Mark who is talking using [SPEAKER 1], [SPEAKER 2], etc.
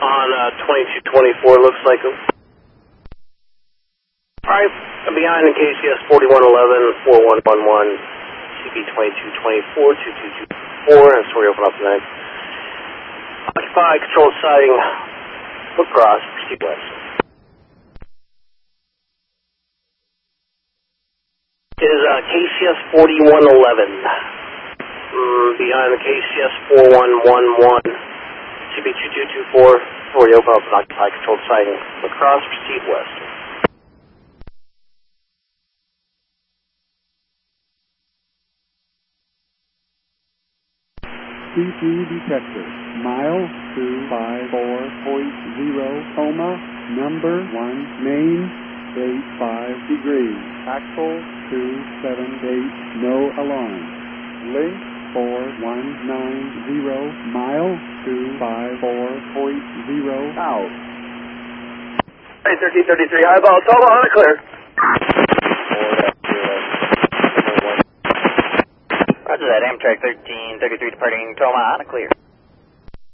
[SPEAKER 1] on 2224, looks like. Alright, behind in KCS 4111, 4111, CB 2224, 2224, and sorry, open up tonight. Occupy, control sighting, look cross, proceed west. It is KCS 4111, behind the KCS 4111, CB 2224, sorry, open up and occupy, control sighting, look cross, proceed west.
[SPEAKER 2] C3 detector, mile 254.0, coma, number 1, main, 85 degrees, axle 278, no alarm, link 4190, mile 254.0, out.
[SPEAKER 1] Hey, 1333, highball, Toma, on the clear.
[SPEAKER 3] Roger that, Amtrak 1333 departing Toma, on the clear.